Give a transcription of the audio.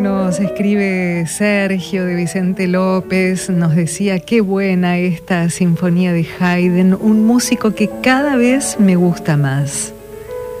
Nos escribe Sergio de Vicente López, nos decía qué buena esta sinfonía de Haydn, un músico que cada vez me gusta más.